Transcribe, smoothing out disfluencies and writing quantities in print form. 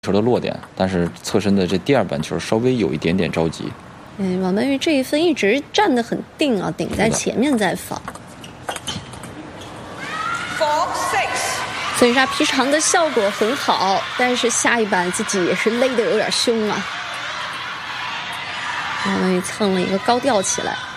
球的落点，但是侧身的这第二板球稍微有一点点着急。 王曼玉这一分一直站得很定啊，顶在前面再放。所以说劈长的效果很好，但是下一板自己也是勒得有点凶啊。王曼玉蹭了一个高吊起来。